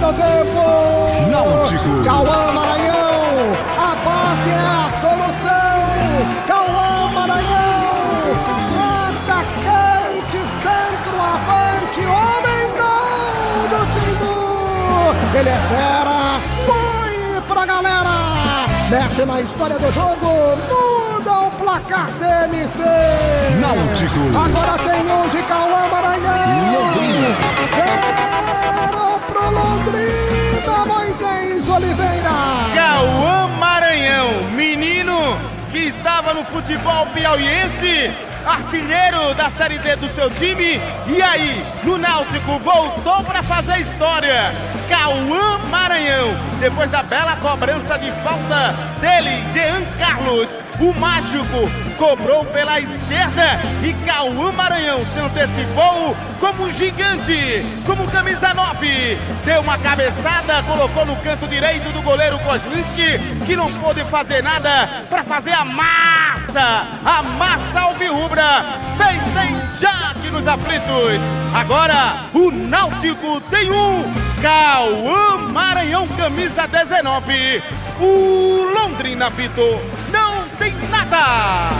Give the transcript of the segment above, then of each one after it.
segundo tempo. Náutico. Cauã Maranhão, a base é a solução. Cauã Maranhão, atacante, centroavante, homem gol do Timbu. Ele é fera, foi pra galera, mexe na história do jogo, muda o placar DMC. Náutico. Agora tem um de Cauã Maranhão. Londrina. 0 pro Londrina, Moisés Oliveira. Cauã Maranhão, menino que estava no futebol piauiense, artilheiro da Série D do seu time, e aí, no Náutico, voltou para fazer história. Cauã Maranhão, depois da bela cobrança de falta dele, Jean Carlos, o mágico, cobrou pela esquerda e Cauã Maranhão se antecipou como um gigante, como camisa 9. Deu uma cabeçada, colocou no canto direito do goleiro Kozlinski, que não pôde fazer nada para fazer a massa alvirrubra. Fez bem já aqui nos aflitos. Agora o Náutico tem Cauã Maranhão, camisa 19. O Londrina, Vitor, não tem nada.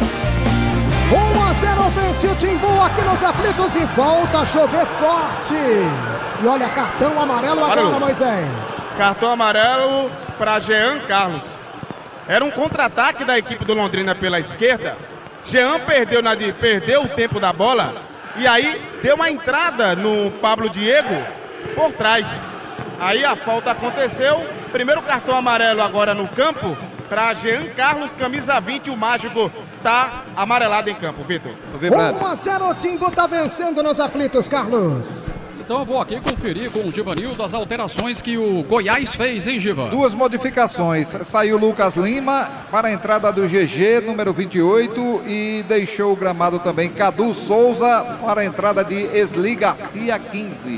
1-0 vence o Timbu aqui nos aflitos e volta a chover forte. E olha, cartão amarelo agora, Moisés. Cartão amarelo para Jean Carlos. Era um contra-ataque da equipe do Londrina pela esquerda. Jean perdeu o tempo da bola e aí deu uma entrada no Pablo Diego por trás. Aí a falta aconteceu. Primeiro cartão amarelo agora no campo para Jean Carlos, camisa 20. O mágico tá amarelado em campo, Vitor. 1-0 o Timbu tá vencendo nos aflitos, Carlos. Então eu vou aqui conferir com o Givanildo as alterações que o Goiás fez, hein, Giva? 2 modificações. Saiu Lucas Lima para a entrada do GG, número 28, e deixou o gramado também Cadu Souza para a entrada de Esli Garcia, 15.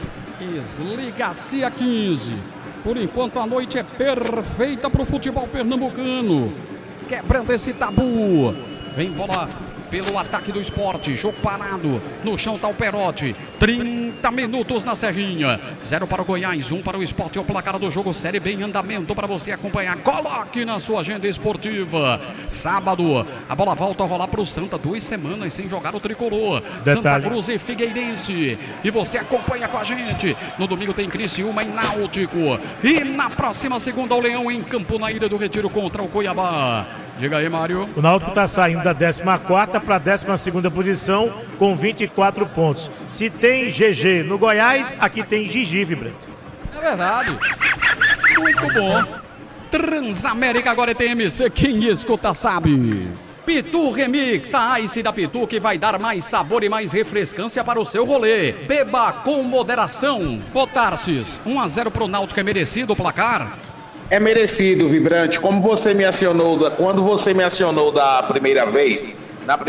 Esli Garcia, 15. Por enquanto a noite é perfeita para o futebol pernambucano. Quebrando esse tabu. Vem bola pelo ataque do Sport, jogo parado, no chão tá o Perotti, 30 minutos na Serrinha, 0 para o Goiás, 1 para o Sport, é o placar do jogo, Série B em andamento para você acompanhar, coloque na sua agenda esportiva. Sábado, a bola volta a rolar para o Santa, 2 semanas sem jogar o tricolor, Santa Cruz e Figueirense, e você acompanha com a gente. No domingo tem Criciúma em Náutico, e na próxima segunda o Leão em campo na Ilha do Retiro contra o Cuiabá. Diga aí, Mário. O Náutico está saindo da 14ª para a 12ª posição com 24 pontos. Se tem GG no Goiás, aqui tem Gigi, Vibrante. É verdade. Muito bom. Transamérica agora é TMC, quem escuta sabe. Pitu Remix, a Ice da Pitu que vai dar mais sabor e mais refrescância para o seu rolê. Beba com moderação. Botarces, 1-0 pro Náutico, é merecido o placar? É merecido, Vibrante. Como você me acionou, quando você me acionou na primeira vez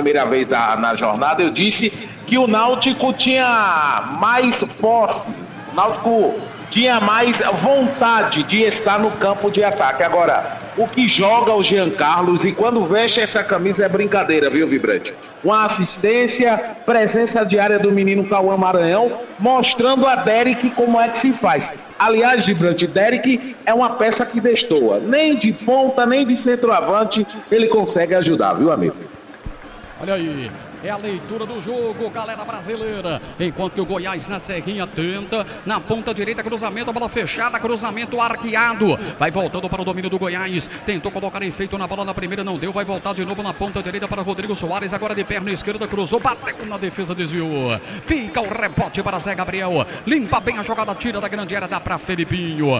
na jornada, eu disse que o Náutico tinha mais posse, o Náutico tinha mais vontade de estar no campo de ataque. Agora, o que joga o Jean Carlos, e quando veste essa camisa é brincadeira, viu, Vibrante? Uma assistência, presença diária do menino Cauã Maranhão, mostrando a Derek como é que se faz. Aliás, Vibrante, Derek é uma peça que destoa. Nem de ponta, nem de centroavante ele consegue ajudar, viu, amigo? Olha aí. É a leitura do jogo, galera brasileira. Enquanto que o Goiás na Serrinha tenta. Na ponta direita, cruzamento, a bola fechada, cruzamento arqueado. Vai voltando para o domínio do Goiás. Tentou colocar efeito na bola na primeira, não deu. Vai voltar de novo na ponta direita para Rodrigo Soares. Agora de perna esquerda, cruzou, bateu na defesa, desviou. Fica o rebote para Zé Gabriel. Limpa bem a jogada, tira da grande área, dá para Felipinho.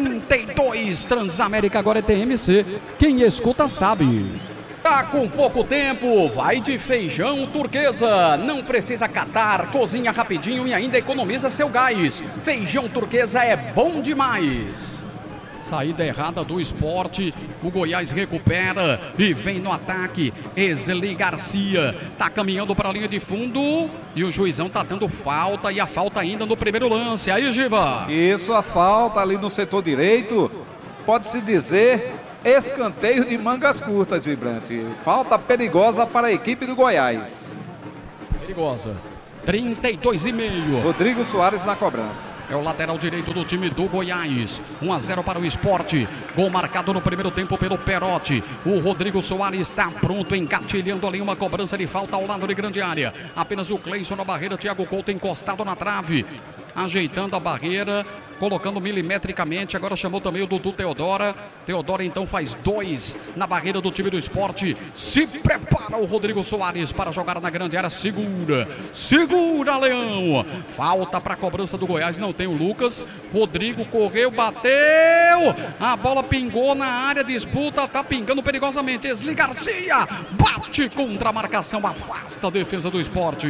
32, Transamérica agora é TMC. Quem escuta sabe. Tá com pouco tempo, vai de feijão turquesa. Não precisa catar, cozinha rapidinho e ainda economiza seu gás. Feijão turquesa é bom demais. Saída errada do Sport, o Goiás recupera e vem no ataque. Esli Garcia tá caminhando para a linha de fundo e o juizão tá dando falta, e a falta ainda no primeiro lance. Aí, Giva. Isso, a falta ali no setor direito, pode-se dizer escanteio de mangas curtas, Vibrante. Falta perigosa para a equipe do Goiás. Perigosa. 32,5. Rodrigo Soares na cobrança. É o lateral direito do time do Goiás. 1-0 para o Sport. Gol marcado no primeiro tempo pelo Perotti. O Rodrigo Soares está pronto, engatilhando ali uma cobrança de falta ao lado de grande área. Apenas o Cleison na barreira, Thiago Couto encostado na trave. Ajeitando a barreira, colocando milimetricamente. Agora chamou também o Dudu Teodora. Teodora então faz 2 na barreira do time do Sport. Se prepara o Rodrigo Soares para jogar na grande área. Segura, Leão. Falta para a cobrança do Goiás. Não tem o Lucas. Rodrigo correu, bateu. A bola pingou na área. Disputa, tá pingando perigosamente. Esli Garcia bate contra a marcação. Afasta a defesa do Sport.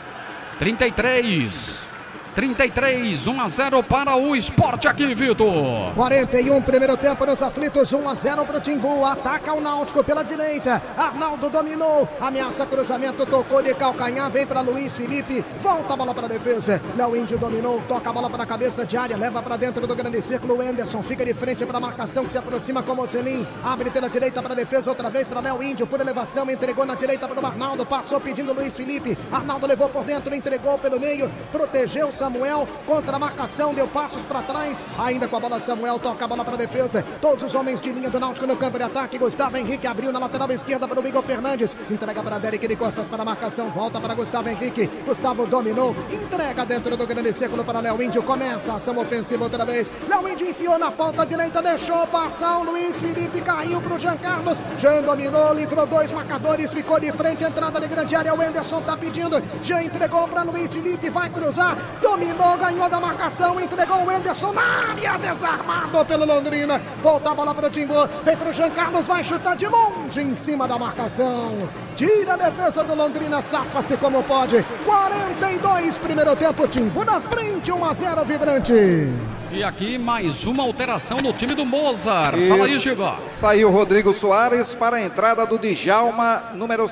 1-0 para o Sport aqui, Vitor. 41, primeiro tempo nos aflitos, 1-0 para o Timbu. Ataca o Náutico pela direita. Arnaldo dominou, ameaça cruzamento, tocou de calcanhar, vem para Luiz Felipe, volta a bola para a defesa. Léo Índio dominou, toca a bola para a cabeça de área, leva para dentro do grande círculo. O Anderson fica de frente para a marcação que se aproxima com o Mocelin. Abre pela direita para a defesa, outra vez para Léo Índio, por elevação, entregou na direita para o Arnaldo, passou pedindo Luiz Felipe. Arnaldo levou por dentro, entregou pelo meio, protegeu Samuel contra a marcação, deu passos para trás, ainda com a bola Samuel, toca a bola para a defesa, todos os homens de linha do Náutico no campo de ataque. Gustavo Henrique abriu na lateral esquerda para o Igor Fernandes, entrega para Derek de costas para a marcação, volta para Gustavo Henrique, Gustavo dominou, entrega dentro do grande círculo para Léo Índio, começa a ação ofensiva outra vez, Léo Índio enfiou na ponta direita, deixou passar o Luiz Felipe, caiu para o Jean Carlos, Jean dominou, livrou 2 marcadores, ficou de frente, entrada de grande área, o Anderson tá pedindo, Jean entregou para Luiz Felipe, vai cruzar, dominou, ganhou da marcação, entregou o Anderson na área, desarmado pelo Londrina, volta a bola para o Timbu, vem para o Jean Carlos, vai chutar de longe em cima da marcação, tira a defesa do Londrina, safa-se como pode. 42, primeiro tempo, Timbu na frente, 1-0 Vibrante. E aqui mais uma alteração no time do Mozart. Fala aí, Giba. Saiu Rodrigo Soares para a entrada do Djalma, número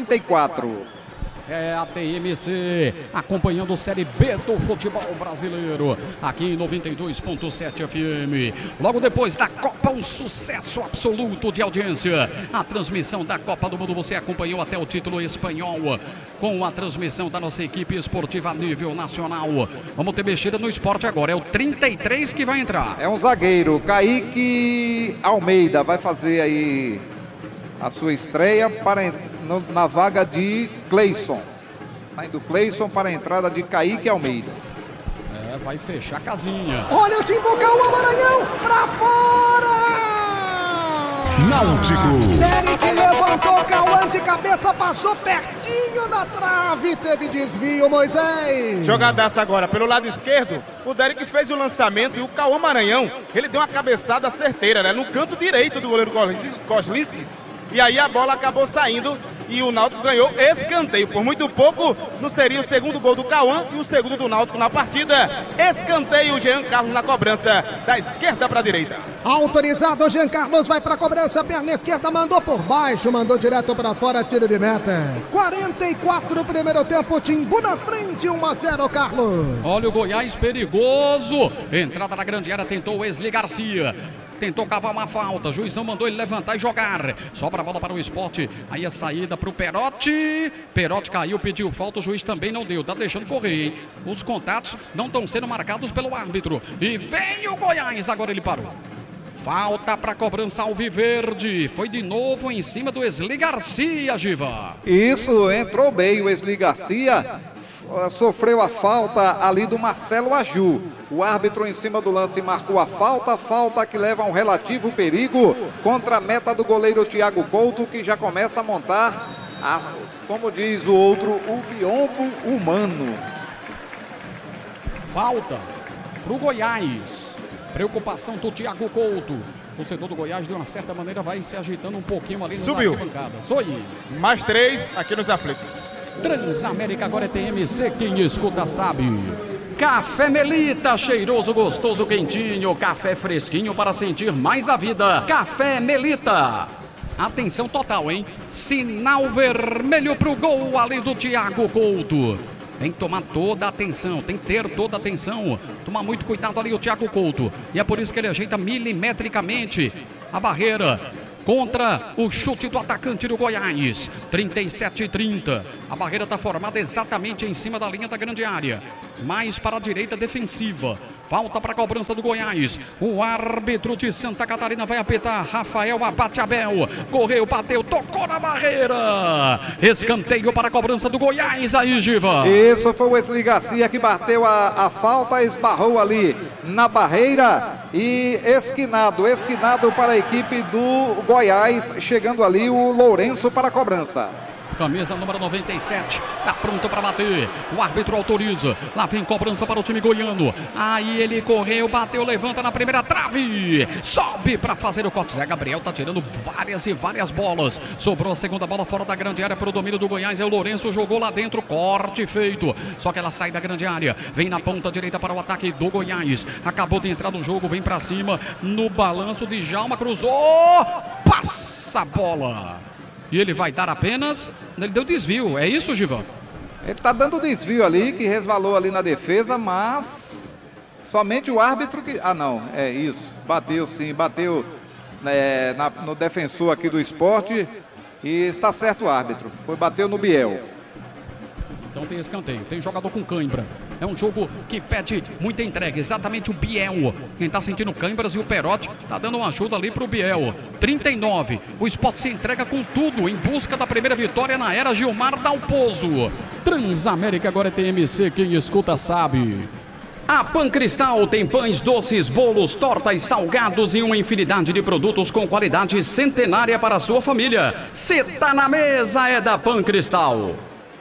54. É a TMC, acompanhando a Série B do futebol brasileiro, aqui em 92.7 FM. Logo depois da Copa, um sucesso absoluto de audiência. A transmissão da Copa do Mundo você acompanhou até o título espanhol, com a transmissão da nossa equipe esportiva a nível nacional. Vamos ter mexida no esporte agora, é o 33 que vai entrar. É um zagueiro, Kaique Almeida, vai fazer aí a sua estreia na vaga de Cleison. Saindo Cleison para a entrada de Kaique Almeida. Vai fechar a casinha. Olha o Timbucão, o Maranhão, pra fora! Náutico. Derek levantou, Cauã de cabeça, passou pertinho da trave, teve desvio, Moisés. Jogadaça agora pelo lado esquerdo, o Derek fez o lançamento e o Cauã Maranhão, ele deu uma cabeçada certeira, né, no canto direito do goleiro Kozlinskis. E aí a bola acabou saindo e o Náutico ganhou escanteio. Por muito pouco, não seria o segundo gol do Cauã e o segundo do Náutico na partida. Escanteio, Jean Carlos na cobrança, da esquerda para a direita. Autorizado, o Jean Carlos vai para a cobrança, perna esquerda, mandou por baixo, mandou direto para fora, tiro de meta. 44, primeiro tempo, Timbu na frente, 1-0, Carlos. Olha o Goiás perigoso. Entrada na grande área, tentou o Esli Garcia. Tentou cavar uma falta, o juiz não mandou ele levantar e jogar. Sobra a bola para o Sport. Aí a saída para o Perotti. Perotti caiu, pediu falta, o juiz também não deu. Tá deixando correr, hein? Os contatos não estão sendo marcados pelo árbitro. E vem o Goiás, agora ele parou. Falta para a cobrança alviverde. Foi de novo em cima do Esli Garcia, Giva. Isso, entrou bem o Esli Garcia. Sofreu a falta ali do Marcelo Aju. O árbitro em cima do lance marcou a falta que leva a um relativo perigo contra a meta do goleiro Thiago Couto, que já começa a montar, como diz o outro, o biombo humano. Falta para o Goiás. Preocupação do Thiago Couto. O torcedor do Goiás, de uma certa maneira, vai se agitando um pouquinho ali na arquibancada. Subiu. Mais 3 aqui nos aflitos. Transamérica agora é TMC, quem escuta sabe. Café Melita, cheiroso, gostoso, quentinho, café fresquinho para sentir mais a vida. Café Melita. Atenção total, hein? Sinal vermelho pro gol ali do Thiago Couto. Tem que tomar toda a atenção, tem que ter toda a atenção. Tomar muito cuidado ali o Thiago Couto. E é por isso que ele ajeita milimetricamente a barreira. contra o chute do atacante do Goiás. 37-30. A barreira está formada exatamente em cima da linha da grande área. Mais para a direita defensiva. Falta para a cobrança do Goiás. O árbitro de Santa Catarina vai apitar. Rafael Abate Abel. Correu, bateu, tocou na barreira. Escanteio para a cobrança do Goiás aí, Giva. Isso foi o Wesley Garcia que bateu a falta, esbarrou ali na barreira e esquinado para a equipe do Goiás. Chegando ali o Lourenço para a cobrança. Camisa número 97, está pronto para bater. O árbitro autoriza. Lá vem cobrança para o time goiano. Aí ele correu, bateu, levanta na primeira trave. Sobe para fazer o corte. Zé Gabriel tá tirando várias e várias bolas. Sobrou a segunda bola fora da grande área para o domínio do Goiás. É o Lourenço, jogou lá dentro, corte feito. Só que ela sai da grande área. Vem na ponta direita para o ataque do Goiás. Acabou de entrar no jogo, vem para cima. No balanço de Djalma, cruzou. Passa a bola. E ele vai dar apenas... Ele deu desvio, é isso, Givão? Ele está dando desvio ali, que resvalou ali na defesa, mas somente o árbitro que... Ah, não, é isso. Bateu sim, bateu no defensor aqui do Sport. E está certo o árbitro. Bateu no Biel. Então tem escanteio, tem jogador com cãibra. É um jogo que pede muita entrega, exatamente o Biel. Quem tá sentindo cãibras e o Perotti tá dando uma ajuda ali pro Biel. 39, o Sport se entrega com tudo em busca da primeira vitória na era Gilmar Dalpozo. Transamérica agora é TMC, quem escuta sabe. A Pancristal tem pães, doces, bolos, tortas, salgados e uma infinidade de produtos com qualidade centenária para a sua família. Cê tá na mesa, é da Pancristal.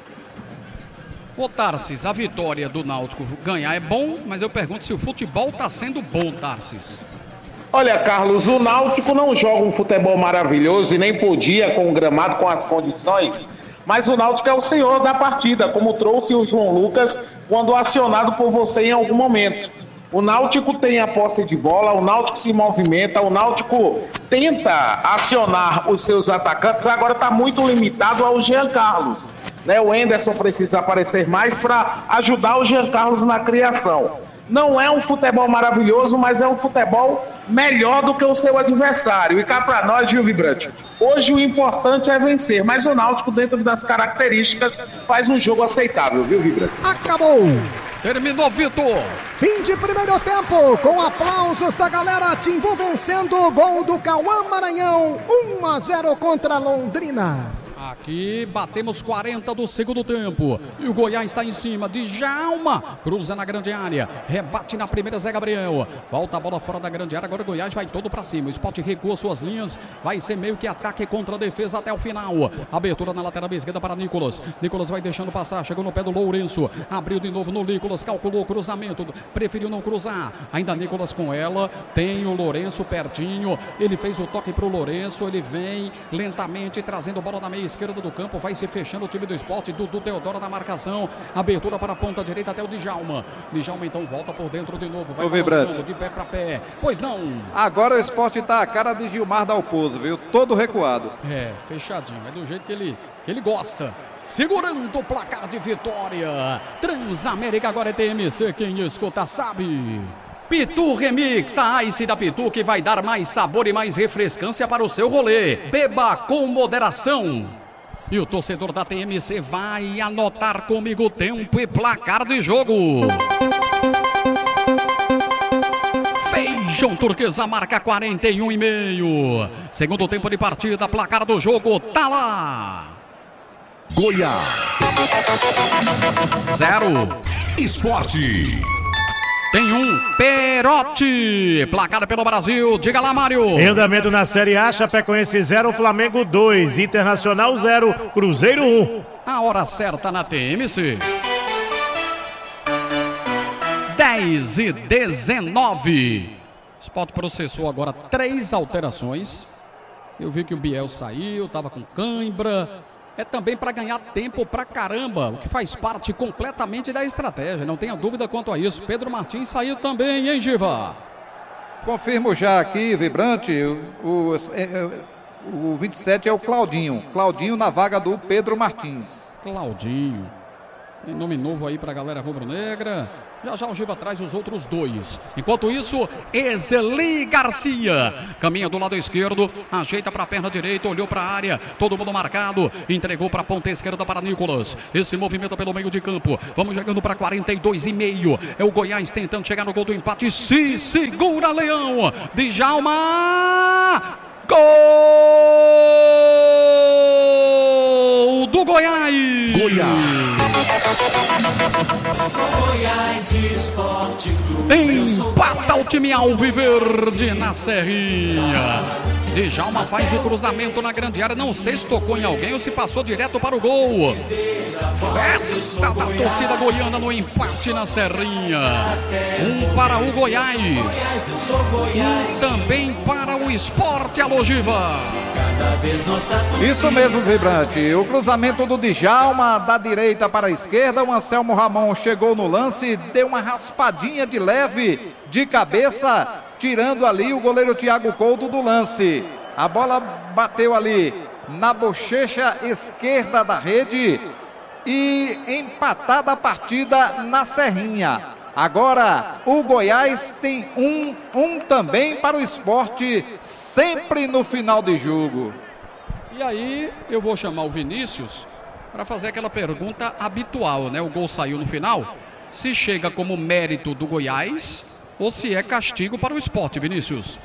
Ô Tarsis, a vitória do Náutico ganhar é bom, mas eu pergunto se o futebol está sendo bom, Tarsis. Olha, Carlos, o Náutico não joga um futebol maravilhoso e nem podia com o gramado, com as condições, mas o Náutico é o senhor da partida, como trouxe o João Lucas quando acionado por você em algum momento. O Náutico tem a posse de bola, o Náutico se movimenta, o Náutico tenta acionar os seus atacantes, agora está muito limitado ao Jean Carlos. O Enderson precisa aparecer mais para ajudar o Jean Carlos na criação. Não é um futebol maravilhoso, mas é um futebol melhor do que o seu adversário. E cá para nós, Gil Vibrante, hoje o importante é vencer, mas o Náutico, dentro das características, faz um jogo aceitável, viu, Vibrante? Acabou! Terminou, Vitor! Fim de primeiro tempo, com aplausos da galera. Timbu vencendo o gol do Cauã Maranhão, 1-0 contra Londrina. Aqui batemos 40 do segundo tempo. E o Goiás está em cima. Djalma cruza na grande área. Rebate na primeira, Zé Gabriel. Volta a bola fora da grande área. Agora o Goiás vai todo para cima. O Sport recua suas linhas. Vai ser meio que ataque contra a defesa até o final. Abertura na lateral esquerda para Nicolas. Nicolas vai deixando passar. Chegou no pé do Lourenço. Abriu de novo no Nicolas. Calculou o cruzamento. Preferiu não cruzar. Ainda Nicolas com ela. Tem o Lourenço pertinho. Ele fez o toque para o Lourenço. Ele vem lentamente trazendo a bola na meia esquerda do campo, vai se fechando o time do Sport. Dudu Teodoro na marcação, abertura para a ponta direita até o Djalma. Djalma então volta por dentro de novo, vai balançando de pé para pé. Pois não. Agora o Sport tá a cara de Gilmar Dalpozo, viu? Todo recuado. Fechadinho, é do jeito que ele gosta. Segurando o placar de vitória. Transamérica agora é TMC, quem escuta sabe. Pitu Remix, a Ice da Pitu que vai dar mais sabor e mais refrescância para o seu rolê. Beba com moderação. E o torcedor da TMC vai anotar comigo tempo e placar de jogo. Feijão Turquesa marca 41,5. Segundo tempo de partida, placar do jogo tá lá. Goiás 0 Esporte. Tem um Perotti, placado pelo Brasil, diga lá, Mário. Em andamento na Série A, Chapecoense 0, Flamengo 2, Internacional 0, Cruzeiro 1. A hora certa na TMC. 10:19. Sport processou agora 3 alterações. Eu vi que o Biel saiu, estava com cãibra. É também para ganhar tempo pra caramba, o que faz parte completamente da estratégia, não tenha dúvida quanto a isso. Pedro Martins saiu também, hein, Giva? Confirmo já aqui, Vibrante, o 27 é o Claudinho. Claudinho na vaga do Pedro Martins. Claudinho. Tem nome novo aí pra galera rubro-negra. Já o Giva traz os outros dois. Enquanto isso, Esli Garcia caminha do lado esquerdo, ajeita para a perna direita, olhou para a área, todo mundo marcado, entregou para a ponta esquerda para Nicolas. Esse movimento pelo meio de campo. Vamos chegando para 42,5. É o Goiás tentando chegar no gol do empate. Se segura, Leão. Djalma. Gol do Goiás. Empata o time alviverde na Serrinha. Djalma faz o cruzamento na grande área. Não sei se tocou em alguém ou se passou direto para o gol. Festa da torcida goiana no empate na Serrinha. Um para o Goiás, um também para o Sport Alogiva. Isso mesmo, Vibrante. O cruzamento do Djalma da direita para a esquerda. O Anselmo Ramon chegou no lance, deu uma raspadinha de leve de cabeça, tirando ali o goleiro Thiago Couto do lance. A bola bateu ali na bochecha esquerda da rede e empatada a partida na Serrinha. Agora o Goiás tem um também para o Sport, sempre no final de jogo. E aí eu vou chamar o Vinícius para fazer aquela pergunta habitual, né? O gol saiu no final. Se chega como mérito do Goiás ou se é castigo para o Sport, Vinícius?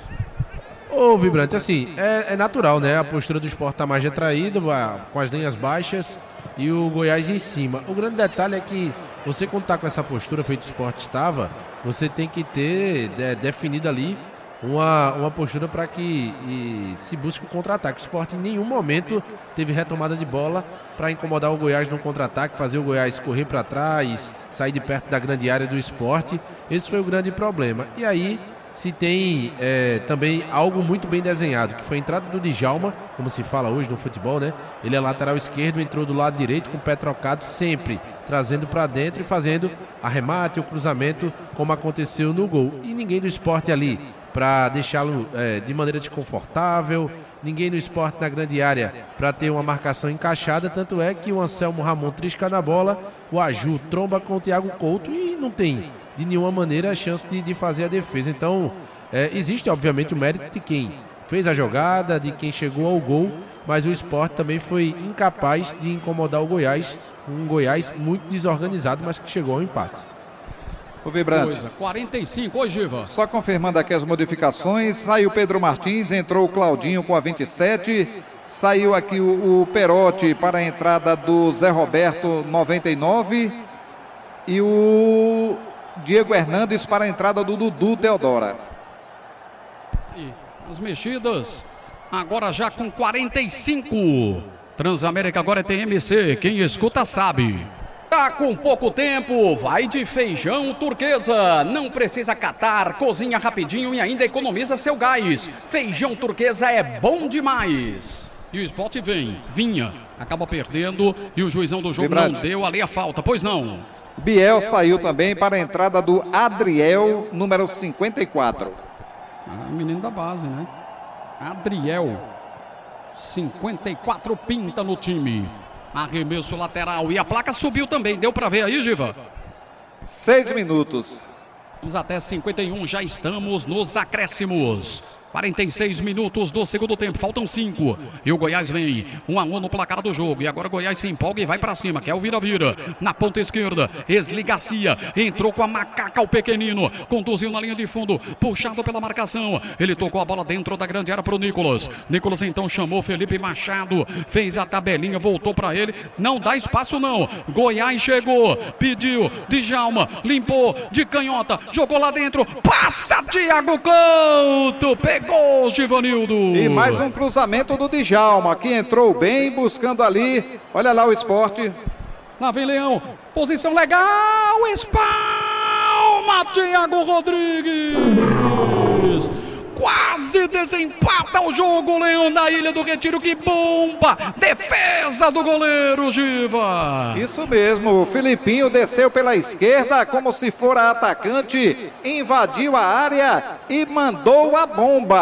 Ô, Vibrante, assim, é natural, né? A postura do Sport tá mais retraída, com as linhas baixas e o Goiás em cima. O grande detalhe é que você, quando tá com essa postura feito o Sport estava, você tem que ter definido ali uma postura para que se busque o contra-ataque. O Sport em nenhum momento teve retomada de bola para incomodar o Goiás no contra-ataque, fazer o Goiás correr para trás, sair de perto da grande área do Sport. Esse foi o grande problema. E aí se tem também algo muito bem desenhado, que foi a entrada do Djalma, como se fala hoje no futebol, né? Ele é lateral esquerdo, entrou do lado direito com o pé trocado, sempre trazendo para dentro e fazendo arremate ou cruzamento, como aconteceu no gol. E ninguém do Sport ali para deixá-lo de maneira desconfortável, ninguém no Sport na grande área para ter uma marcação encaixada, tanto é que o Anselmo Ramon trisca na bola, o Aju tromba com o Thiago Couto e não tem de nenhuma maneira a chance de fazer a defesa. Então existe obviamente o mérito de quem fez a jogada, de quem chegou ao gol, mas o Sport também foi incapaz de incomodar o Goiás, um Goiás muito desorganizado, mas que chegou ao empate. O Vibrante. 45, oi Giva. Só confirmando aqui as modificações, saiu Pedro Martins, entrou o Claudinho com a 27, saiu aqui o Perotti para a entrada do Zé Roberto, 99, e o Diego Hernandes para a entrada do Dudu Teodora. E as mexidas, agora já com 45. Transamérica agora é TMC, quem escuta sabe. Tá com pouco tempo, vai de Feijão Turquesa. Não precisa catar, cozinha rapidinho e ainda economiza seu gás. Feijão Turquesa é bom demais. E o Sport vinha, acaba perdendo e o juizão do jogo Vibrante. Não deu ali a falta, pois não. Biel saiu também para a entrada do Adriel, número 54. Menino da base, né? Adriel, 54 pinta no time. Arremesso lateral e a placa subiu também. Deu para ver aí, Giva? 6 minutos. Vamos até 51, já estamos nos acréscimos. 46 minutos do segundo tempo, faltam 5. E o Goiás vem 1-1 no placar do jogo. E agora o Goiás se empolga e vai pra cima. Quer o vira-vira. Na ponta esquerda, Esli Garcia entrou com a macaca o pequenino. Conduziu na linha de fundo, puxado pela marcação. Ele tocou a bola dentro da grande área pro Nicolas. Nicolas então chamou Felipe Machado. Fez a tabelinha, voltou pra ele. Não dá espaço não. Goiás chegou, pediu. Djalma, limpou de canhota. Jogou lá dentro. Passa Thiago Couto. Pegou Givanildo. E mais um cruzamento do Djalma, que entrou bem, buscando ali. Olha lá o Sport. Lá vem Leão. Posição legal. Espalma Thiago Rodrigues. Quase desempata o jogo, Leão da Ilha do Retiro, que bomba! Defesa do goleiro, Giva! Isso mesmo, o Filipinho desceu pela esquerda como se fora atacante, invadiu a área e mandou a bomba.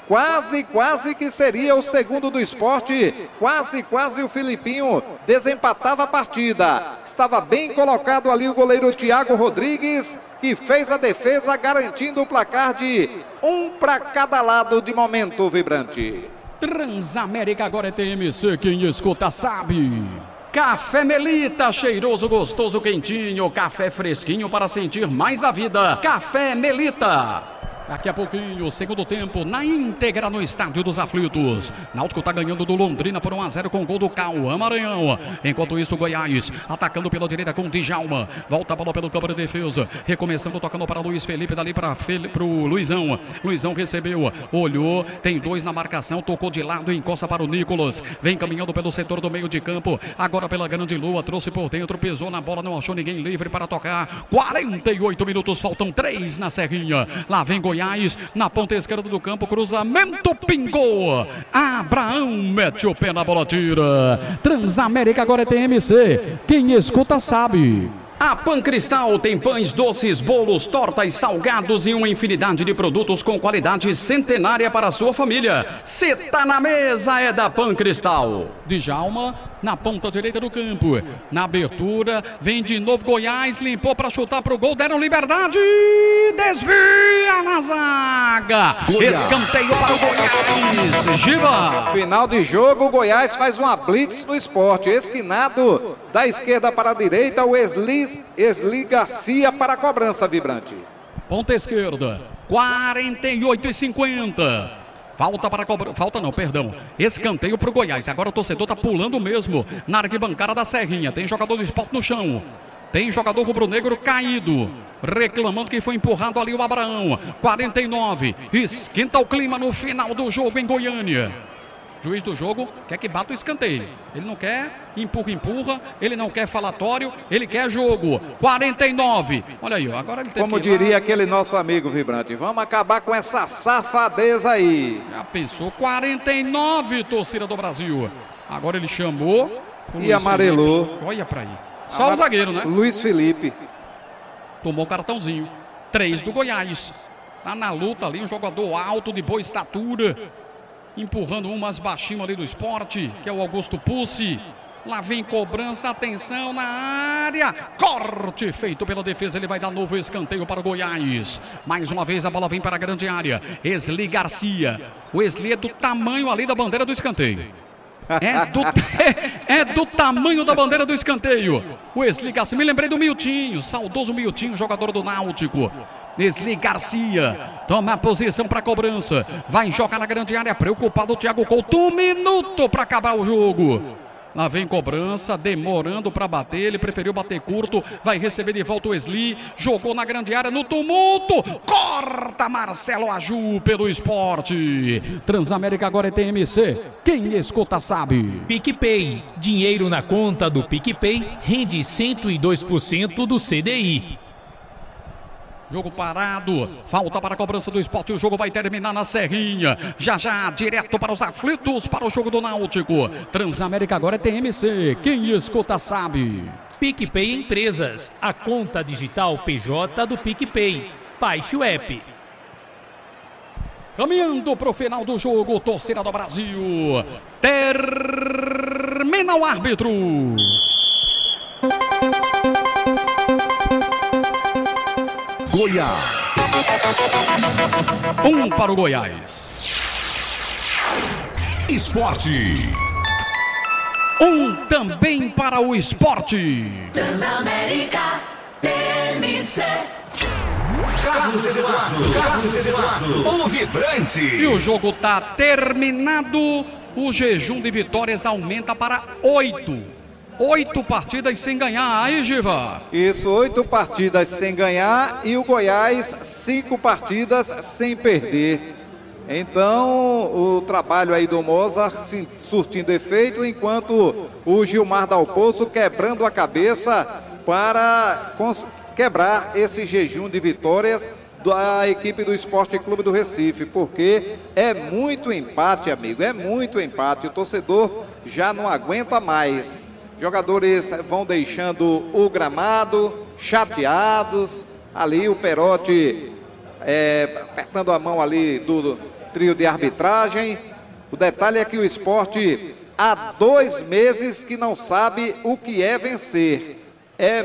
Quase que seria o segundo do esporte. Quase o Filipinho desempatava a partida. Estava bem colocado ali o goleiro Thiago Rodrigues, que fez a defesa garantindo o placar de 1 para cada lado de momento, Vibrante. Transamérica agora é TMC, quem escuta sabe. Café Melita, cheiroso, gostoso, quentinho. Café fresquinho para sentir mais a vida. Café Melita. Daqui a pouquinho, segundo tempo, na íntegra no Estádio dos Aflitos. Náutico tá ganhando do Londrina por 1-0 com o gol do Cauã Maranhão. Enquanto isso, o Goiás atacando pela direita com o Djalma. Volta a bola pelo campo de defesa. Recomeçando, tocando para Luiz Felipe, dali para o Luizão. Luizão recebeu, olhou, tem 2 na marcação, tocou de lado e encosta para o Nicolas. Vem caminhando pelo setor do meio de campo. Agora pela grande lua, trouxe por dentro, pisou na bola, não achou ninguém livre para tocar. 48 minutos, faltam 3 na Serrinha. Lá vem Goiás. Na ponta esquerda do campo, cruzamento, pingou. Abraão mete o pé na bola, tira. Transamérica agora é TMC. Quem escuta sabe. A Pancristal tem pães, doces, bolos, tortas, salgados e uma infinidade de produtos com qualidade centenária para a sua família. Cê tá na mesa, é da Pancristal. Djalma na ponta direita do campo. Na abertura, vem de novo Goiás, limpou para chutar pro gol, deram liberdade. Desvia na zaga. Escanteio para o Goiás. Giba. Final de jogo, o Goiás faz uma blitz no esporte. Esquinado da esquerda para a direita, o Esli Garcia para a cobrança, Vibrante. Ponta esquerda, 48:50. Escanteio para o Goiás. Agora o torcedor tá pulando mesmo na arquibancada da Serrinha. Tem jogador do Sport no chão. Tem jogador rubro-negro caído, reclamando que foi empurrado ali o Abraão. 49. Esquenta o clima no final do jogo em Goiânia. Juiz do jogo quer que bata o escanteio. Ele não quer empurra. Ele não quer falatório. Ele quer jogo. 49. Olha aí, agora ele tem como diria aquele nosso amigo Vibrante, vamos acabar com essa safadeza aí. Já pensou? 49, torcida do Brasil. Agora ele chamou e amarelou. Felipe. Olha pra aí. Só o zagueiro, né? Luiz Felipe. Tomou o cartãozinho. 3 do Goiás. Tá na luta ali, um jogador alto, de boa estatura. Empurrando um mais baixinho ali do esporte, que é o Augusto Pussi. Lá vem cobrança, atenção na área. Corte feito pela defesa, ele vai dar novo escanteio para o Goiás. Mais uma vez a bola vem para a grande área. Esli Garcia. O Esli é do tamanho ali da bandeira do escanteio. É do tamanho da bandeira do escanteio. O Esli Garcia, me lembrei do Miltinho, saudoso Miltinho, jogador do Náutico. Esli Garcia toma a posição para a cobrança. Vai jogar na grande área, preocupado o Thiago Couto. 1 minuto para acabar o jogo. Lá vem cobrança, demorando para bater. Ele preferiu bater curto. Vai receber de volta o Esli. Jogou na grande área no tumulto. Corta Marcelo Aju pelo esporte. Transamérica agora é TMC. Quem escuta sabe. PicPay. Dinheiro na conta do PicPay rende 102% do CDI. Jogo parado, falta para a cobrança do esporte, o jogo vai terminar na Serrinha. Já, direto para os aflitos, para o jogo do Náutico. Transamérica agora é TMC, quem escuta sabe. PicPay Empresas, a conta digital PJ do PicPay. Baixe o app. Caminhando para o final do jogo, torcida do Brasil. Termina o árbitro. Goiás. 1 para o Goiás. Esporte. 1 também para o esporte. Transamérica TMC. Carlos Eduardo. O Vibrante. E o jogo está terminado. O jejum de vitórias aumenta para 8. 8 partidas sem ganhar, aí Giva. Isso, 8 partidas sem ganhar e o Goiás 5 partidas sem perder. Então, o trabalho aí do Mozart surtindo efeito, enquanto o Gilmar Dal Poço quebrando a cabeça para quebrar esse jejum de vitórias da equipe do Esporte Clube do Recife, porque é muito empate, amigo, é muito empate. O torcedor já não aguenta mais. Jogadores vão deixando o gramado, chateados. Ali o Perotti apertando a mão ali trio de arbitragem. O detalhe é que o Sport há 2 meses que não sabe o que é vencer. É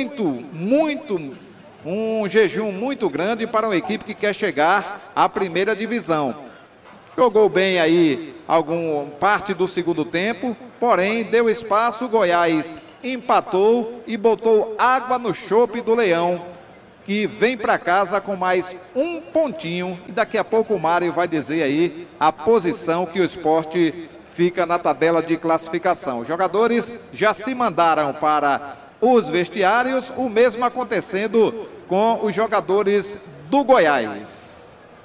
um jejum muito grande para uma equipe que quer chegar à primeira divisão. Jogou bem aí parte do segundo tempo, porém deu espaço, o Goiás empatou e botou água no chope do Leão, que vem para casa com mais 1 pontinho. E daqui a pouco o Mário vai dizer aí a posição que o Sport fica na tabela de classificação. Os jogadores já se mandaram para os vestiários, o mesmo acontecendo com os jogadores do Goiás.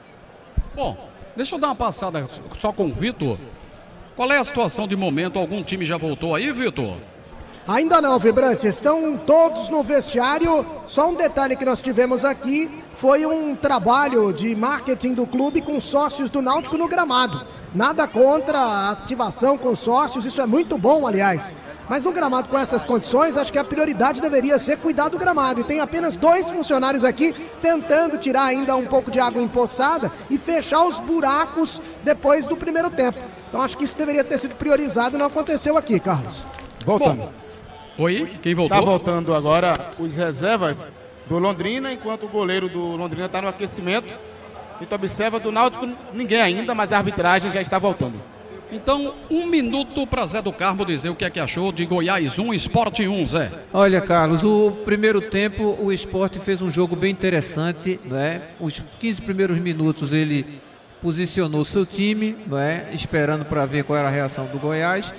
Bom, deixa eu dar uma passada só com o Vitor. Qual é a situação de momento? Algum time já voltou aí, Vitor? Ainda não, Vibrante, estão todos no vestiário. Só um detalhe que nós tivemos aqui foi um trabalho de marketing do clube com sócios do Náutico no gramado. Nada contra a ativação com sócios, isso é muito bom, aliás. Mas no gramado com essas condições, acho que a prioridade deveria ser cuidar do gramado. E tem apenas 2 funcionários aqui tentando tirar ainda um pouco de água empoçada e fechar os buracos depois do primeiro tempo. Então acho que isso deveria ter sido priorizado e não aconteceu aqui, Carlos. Voltando. Bom, oi, quem voltou? Tá voltando agora os reservas do Londrina, enquanto o goleiro do Londrina está no aquecimento. Então observa do Náutico, ninguém ainda, mas a arbitragem já está voltando. Então, 1 minuto para Zé do Carmo dizer o que é que achou de Goiás 1, Sport 1, Zé. Olha, Carlos, o primeiro tempo o Sport fez um jogo bem interessante, não é? Os 15 primeiros minutos ele posicionou seu time, não é? Esperando para ver qual era a reação do Goiás.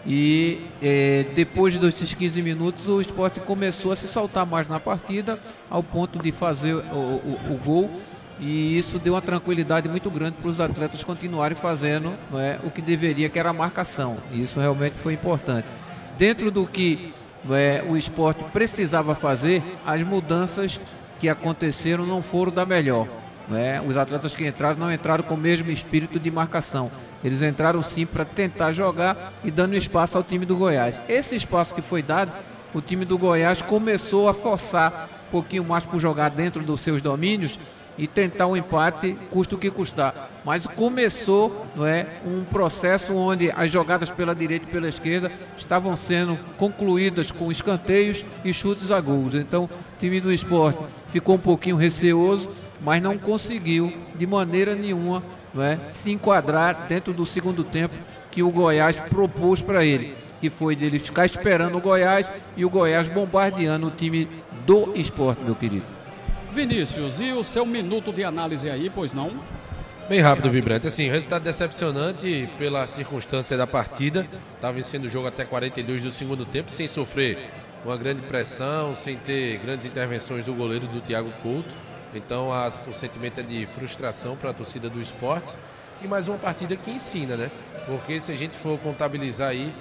E depois desses 15 minutos o Sport começou a se soltar mais na partida, ao ponto de fazer o gol. E isso deu uma tranquilidade muito grande para os atletas continuarem fazendo, não é, o que deveria, que era a marcação. E isso realmente foi importante. Dentro do que, não é, o Sport precisava fazer, as mudanças que aconteceram não foram da melhor. Não é? Os atletas que entraram não entraram com o mesmo espírito de marcação. Eles entraram sim para tentar jogar e dando espaço ao time do Goiás. Esse espaço que foi dado, o time do Goiás começou a forçar um pouquinho mais por jogar dentro dos seus domínios e tentar um empate, custa o que custar. Mas começou, não é, um processo onde as jogadas pela direita e pela esquerda estavam sendo concluídas com escanteios e chutes a gols. Então o time do Sport ficou um pouquinho receoso, mas não conseguiu de maneira nenhuma, não é, se enquadrar dentro do segundo tempo que o Goiás propôs para ele, que foi dele ficar esperando o Goiás e o Goiás bombardeando o time do Sport, meu querido. Vinícius, e o seu minuto de análise aí, pois não? Bem rápido, Vibrante. Assim, resultado decepcionante pela circunstância da partida. Estava vencendo o jogo até 42 do segundo tempo, sem sofrer uma grande pressão, sem ter grandes intervenções do goleiro do Thiago Couto. Então o sentimento é de frustração para a torcida do Sport. E mais uma partida que ensina, né? Porque se a gente for contabilizar aí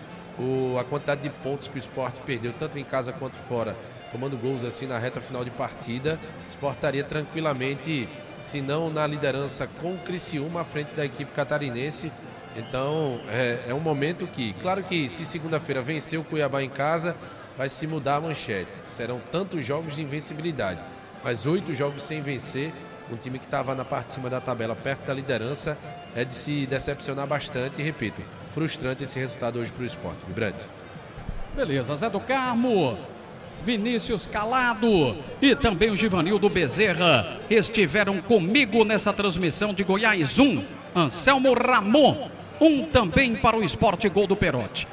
a quantidade de pontos que o Sport perdeu, tanto em casa quanto fora, tomando gols assim na reta final de partida, o Sport estaria tranquilamente, se não na liderança com o Criciúma à frente da equipe catarinense. Então é um momento que, claro que se segunda-feira vencer o Cuiabá em casa, vai se mudar a manchete. Serão tantos jogos de invencibilidade, mas 8 jogos sem vencer, um time que estava na parte de cima da tabela, perto da liderança, é de se decepcionar bastante. E repito, frustrante esse resultado hoje para o Sport. Vibrante. Beleza, Zé do Carmo, Vinícius Calado e também o Givanildo Bezerra estiveram comigo nessa transmissão de Goiás 1, Anselmo Ramon 1 também para o Sport, gol do Perotti.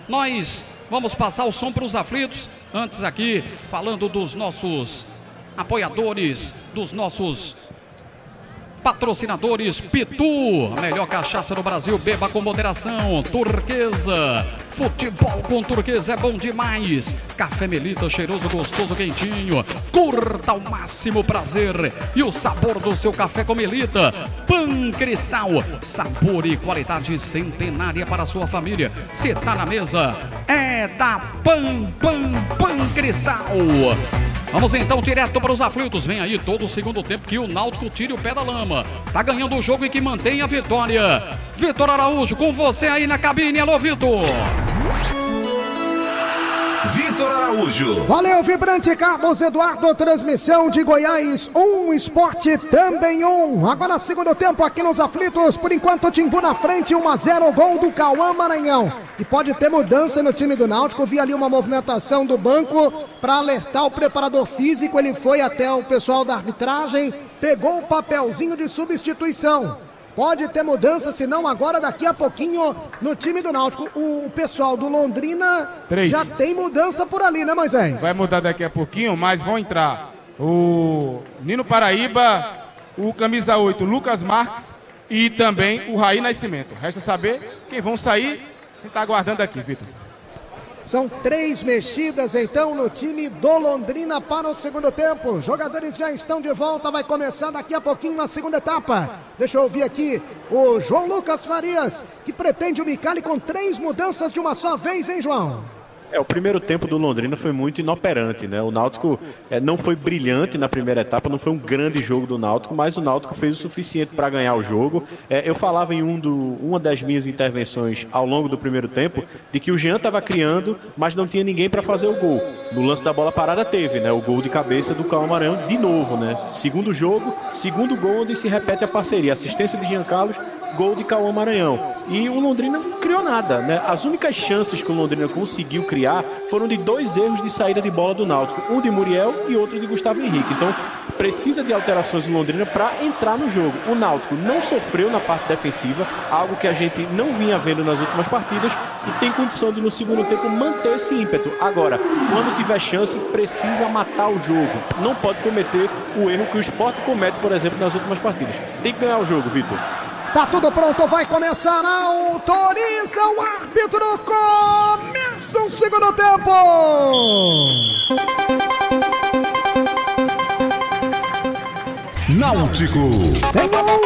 Nós vamos passar o som para os aflitos, antes aqui falando dos nossos apoiadores, dos nossos patrocinadores. Pitu, a melhor cachaça do Brasil, beba com moderação. Turquesa, futebol com Turquesa é bom demais. Café Melita, cheiroso, gostoso, quentinho. Curta ao máximo prazer e o sabor do seu café com Melita. Pan Cristal, sabor e qualidade centenária para a sua família. Se tá na mesa, é da Pan Cristal. Vamos então direto para os aflitos. Vem aí todo o segundo tempo que o Náutico tire o pé da lama. Tá ganhando o jogo e que mantém a vitória. Vitor Araújo, com você aí na cabine. Alô, Vitor. Vitor Araújo. Valeu, vibrante Carlos Eduardo, transmissão de Goiás 1, Esporte também 1. Agora segundo tempo aqui nos aflitos, por enquanto Timbu na frente, 1-0, gol do Cauã Maranhão. E pode ter mudança no time do Náutico, vi ali uma movimentação do banco para alertar o preparador físico, ele foi até o pessoal da arbitragem, pegou o papelzinho de substituição. Pode ter mudança, senão agora daqui a pouquinho no time do Náutico. O pessoal do Londrina 3. Já tem mudança por ali, né, Moisés? Vai mudar daqui a pouquinho, mas vão entrar o Nino Paraíba, o camisa 8, Lucas Marques e também o Raí Nascimento. Resta saber quem vão sair. Quem está aguardando aqui, Vitor. São 3 mexidas então no time do Londrina para o segundo tempo. Jogadores já estão de volta, vai começar daqui a pouquinho na segunda etapa. Deixa eu ouvir aqui o João Lucas Farias, que pretende o Micali com 3 mudanças de uma só vez, hein, João? O primeiro tempo do Londrina foi muito inoperante, né? O Náutico não foi brilhante na primeira etapa, não foi um grande jogo do Náutico, mas o Náutico fez o suficiente para ganhar o jogo. Eu falava em uma das minhas intervenções ao longo do primeiro tempo, de que o Jean estava criando, mas não tinha ninguém para fazer o gol. No lance da bola parada teve, né? O gol de cabeça do Cauã Maranhão de novo, né? Segundo jogo, segundo gol onde se repete a parceria. Assistência de Jean Carlos, gol de Cauã Maranhão. E o Londrina não criou nada, né? As únicas chances que o Londrina conseguiu criar foram de 2 erros de saída de bola do Náutico, um de Muriel e outro de Gustavo Henrique. Então precisa de alterações do Londrina para entrar no jogo. O Náutico não sofreu na parte defensiva, algo que a gente não vinha vendo nas últimas partidas, e tem condição de no segundo tempo manter esse ímpeto. Agora, quando tiver chance, precisa matar o jogo. Não pode cometer o erro que o Sport comete, por exemplo, nas últimas partidas. Tem que ganhar o jogo, Vitor. Tá tudo pronto, vai começar, autoriza o árbitro, começa o segundo tempo! Náutico.